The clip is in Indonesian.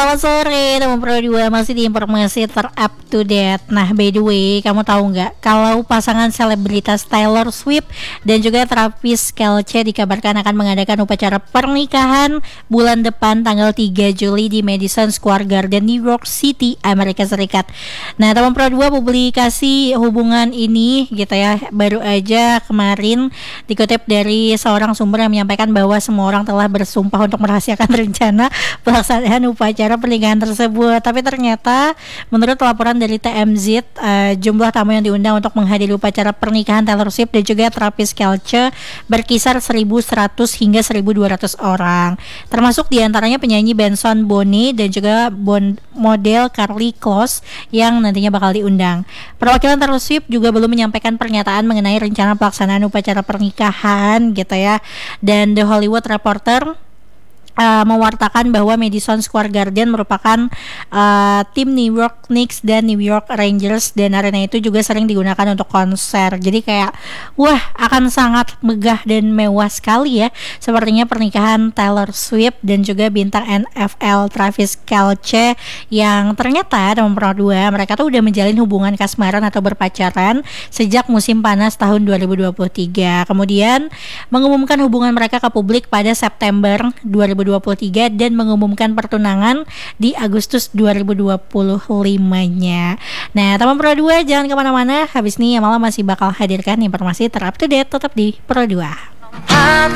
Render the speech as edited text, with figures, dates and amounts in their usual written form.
Selamat sore teman Pro 2, masih di informasi ter-up to date. Nah, by the way, kamu tahu nggak kalau pasangan selebritas Taylor Swift dan juga Travis Kelce dikabarkan akan mengadakan upacara pernikahan bulan depan tanggal 3 Juli di Madison Square Garden, New York City, Amerika Serikat. Nah, teman Pro 2, publikasi hubungan ini gitu ya, baru aja kemarin dikutip dari seorang sumber yang menyampaikan bahwa semua orang telah bersumpah untuk merahasiakan rencana pelaksanaan upacara pernikahan tersebut. Tapi ternyata menurut laporan dari TMZ, jumlah tamu yang diundang untuk menghadiri upacara pernikahan Taylor Swift dan juga Travis Kelce berkisar 1.100 hingga 1.200 orang. Termasuk diantaranya penyanyi Benson Boone dan juga model Karlie Kloss yang nantinya bakal diundang. Perwakilan Taylor Swift juga belum menyampaikan pernyataan mengenai rencana pelaksanaan upacara pernikahan gitu ya. Dan The Hollywood Reporter mewartakan bahwa Madison Square Garden merupakan tim New York Knicks dan New York Rangers, dan arena itu juga sering digunakan untuk konser. Jadi kayak wah, akan sangat megah dan mewah sekali ya sepertinya pernikahan Taylor Swift dan juga bintang NFL Travis Kelce yang ternyata nomor 2 mereka tuh udah menjalin hubungan kasmaran atau berpacaran sejak musim panas tahun 2023. Kemudian mengumumkan hubungan mereka ke publik pada September 2023 dan mengumumkan pertunangan di Agustus 2025-nya. Nah, teman Pro 2 jangan kemana-mana, habis ini malam masih bakal hadirkan informasi ter-up to date tetap di Pro 2.